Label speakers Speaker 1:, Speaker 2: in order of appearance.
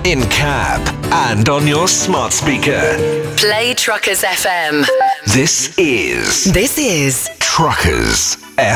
Speaker 1: in cab, and on your smart speaker.
Speaker 2: Play Truckers FM.
Speaker 1: This is
Speaker 2: Truckers